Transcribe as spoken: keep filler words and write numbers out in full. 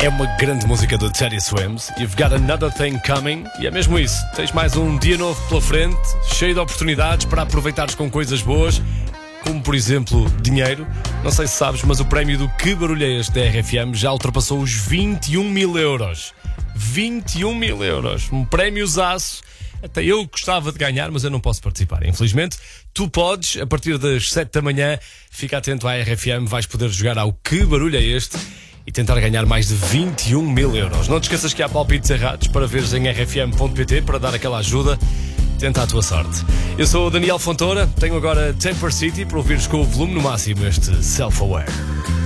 É uma grande música do Teddy Swims. You've got another thing coming. E é mesmo isso. Tens mais um dia novo pela frente, cheio de oportunidades para aproveitares com coisas boas, como por exemplo dinheiro. Não sei se sabes, mas o prémio do Que Barulho é Este da R F M já ultrapassou os vinte e um mil euros. vinte e um mil euros. Um prémiozaço. Até eu gostava de ganhar, mas eu não posso participar. Infelizmente, tu podes, a partir das sete da manhã, fica atento à R F M, vais poder jogar ao Que Barulho é Este e tentar ganhar mais de vinte e um mil euros. Não te esqueças que há palpites errados para veres em r f m ponto p t para dar aquela ajuda. Tenta a tua sorte. Eu sou o Daniel Fontoura, tenho agora Temper City para ouvires com o volume no máximo este Self-Aware.